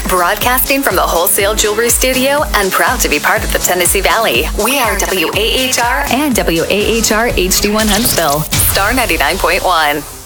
Broadcasting from the Wholesale Jewelry Studio and proud to be part of the Tennessee Valley. We are WAHR and WAHR HD1 Huntsville. Star 99.1.